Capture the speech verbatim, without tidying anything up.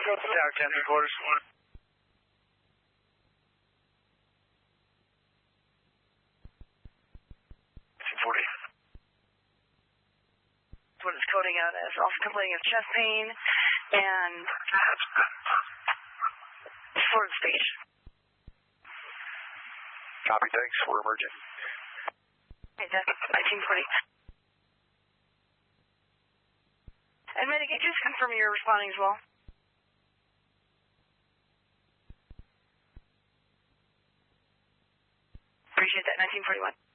go to Tower ten, three quarters. nineteen forty. What it's coding out as, also complaining of chest pain and fluid speech. Copy, thanks. We're emerging. Okay, that's nineteen forty. And Medicaid, just confirm you're responding as well. Appreciate that, nineteen forty-one.